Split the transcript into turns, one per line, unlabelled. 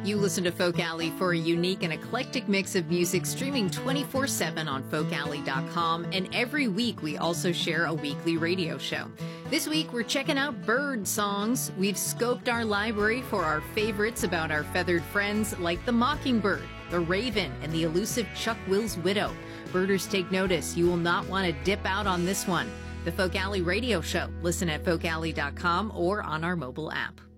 You listen to Folk Alley for a unique and eclectic mix of music streaming 24/7 on folkalley.com, and every week we also share a weekly radio show. This week we're checking out bird songs. We've scoped our library for our favorites about our feathered friends like the mockingbird, the raven, and the elusive Chuck Will's widow. Birders take notice. You will not want to dip out on this one. The Folk Alley Radio Show. Listen at folkalley.com or on our mobile app.